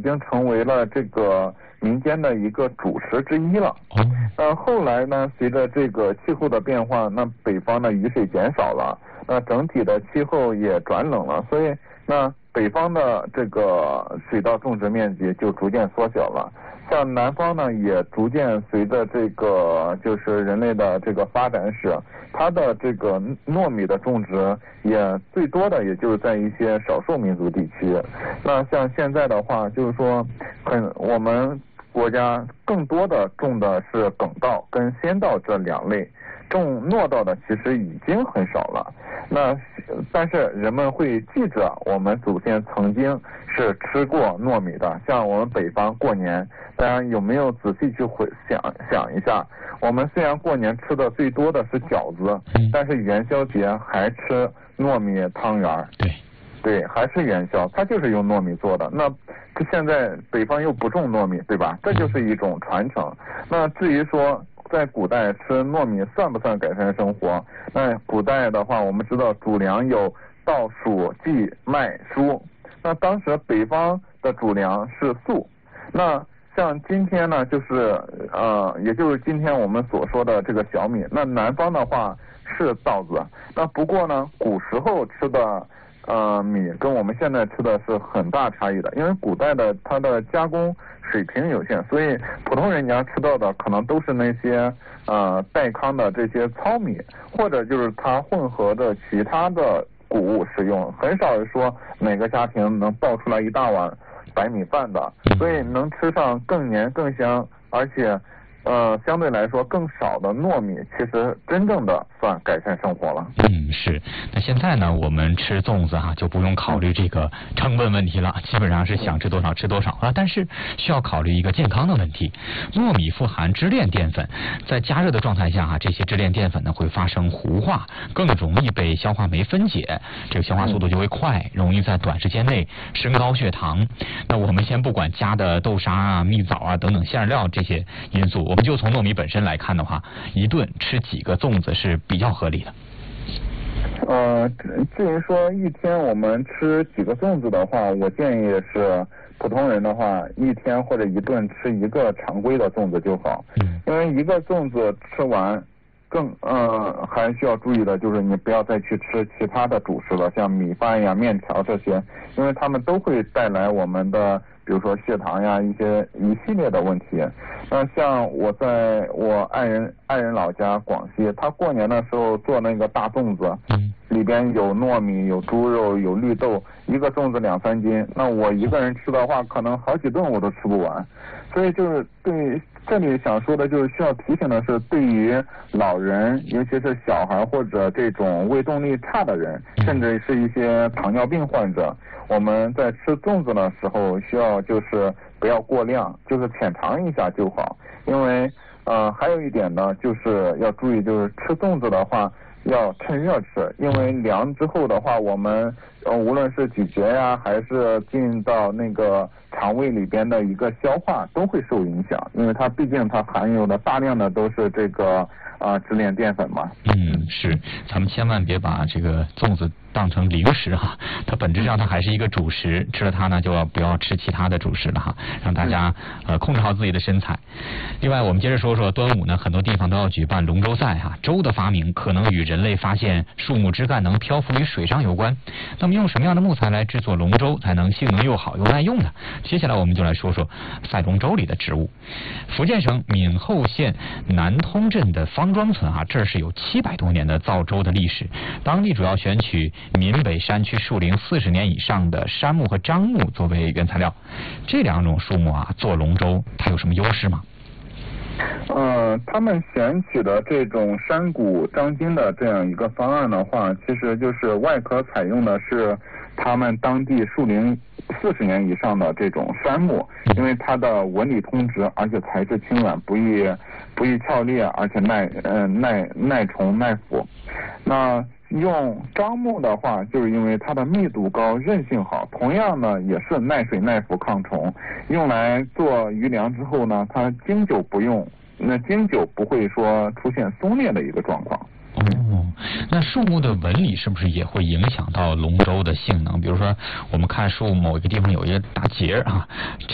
经成为了这个民间的一个主食之一了。后来呢，随着这个气候的变化，那北方的雨水减少了，那整体的气候也转冷了，所以那北方的这个水稻种植面积就逐渐缩小了。像南方呢，也逐渐随着这个就是人类的这个发展史，它的这个糯米的种植也最多的也就是在一些少数民族地区。那像现在的话，就是说我们国家更多的种的是粳稻跟鲜稻这两类，种糯稻的其实已经很少了。但是人们会记着我们祖先曾经是吃过糯米的。像我们北方过年，大家有没有仔细去想一下，我们虽然过年吃的最多的是饺子，但是元宵节还吃糯米汤圆。对，还是元宵，它就是用糯米做的。那现在北方又不种糯米，对吧？这就是一种传承。那至于说在古代吃糯米算不算改善生活？那古代的话，我们知道主粮有稻、黍、稷、麦、菽。那当时北方的主粮是粟。那像今天呢，就是也就是今天我们所说的这个小米。那南方的话是稻子。那不过呢，古时候吃的米跟我们现在吃的是很大差异的，因为古代的它的加工水平有限，所以普通人家吃到的可能都是那些代糠的这些糙米，或者就是它混合着其他的谷物使用，很少说每个家庭能爆出来一大碗白米饭的，所以能吃上更黏更香，而且相对来说更少的糯米，其实真正的算改善生活了。 是。那现在呢，我们吃粽子就不用考虑这个成本问题了，基本上是想吃多少吃多少啊。但是需要考虑一个健康的问题，糯米富含支链淀粉，在加热的状态下这些支链淀粉呢会发生糊化，更容易被消化酶分解，这个消化速度就会快，容易在短时间内升高血糖。那我们先不管加的豆沙蜜枣等等馅料这些因素，我们就从糯米本身来看的话，一顿吃几个粽子是比较合理的？ 至于说一天我们吃几个粽子的话，我建议是普通人的话，一天或者一顿吃一个常规的粽子就好。因为一个粽子吃完还需要注意的就是你不要再去吃其他的主食了，像米饭呀、面条这些，因为它们都会带来我们的比如说血糖呀一系列的问题。那像我在我爱人老家广西，他过年的时候做那个大粽子，里边有糯米、有猪肉、有绿豆，一个粽子2-3斤。那我一个人吃的话，可能好几顿我都吃不完。所以就是对这里想说的就是需要提醒的是，对于老人，尤其是小孩或者这种胃动力差的人，甚至是一些糖尿病患者，我们在吃粽子的时候需要就是不要过量，就是浅尝一下就好。因为还有一点呢，就是要注意，就是吃粽子的话要趁热吃，因为凉之后的话，我们无论是咀嚼呀，还是进到那个肠胃里边的一个消化都会受影响，因为它毕竟它含有的大量的都是这个支链淀粉嘛。 是，咱们千万别把这个粽子当成零食它本质上它还是一个主食，吃了它呢就不要吃其他的主食了让大家控制好自己的身材。另外我们接着说说端午呢，很多地方都要举办龙舟赛舟的发明可能与人类发现树木枝干能漂浮于水上有关。那么用什么样的木材来制作龙舟才能性能又好又耐用呢？接下来我们就来说说赛龙舟里的植物。福建省闽后县南通镇的方庄村这是有700多年的造舟的历史，当地主要选取闽北山区树龄40年以上的杉木和樟木作为原材料。这两种树木做龙舟它有什么优势吗？ 他们选取的这种杉骨张筋的这样一个方案的话，其实就是外壳采用的是他们当地树龄40年以上的这种杉木，因为它的纹理通直，而且材质轻软，不易翘裂，而且耐虫耐腐。那用樟木的话，就是因为它的密度高，韧性好，同样呢也是耐水耐腐抗虫，用来做鱼梁之后呢，它经久不用，那经久不会说出现松裂的一个状况。 那树木的纹理是不是也会影响到龙舟的性能？比如说我们看树某一个地方有一个大节